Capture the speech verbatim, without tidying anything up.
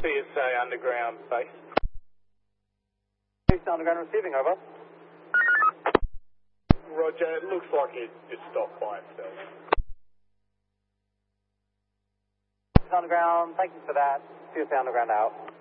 P S A Underground base. P S A Underground receiving, over. Roger, it looks like it just stopped by itself. P S A Underground, thank you for that. P S A Underground out.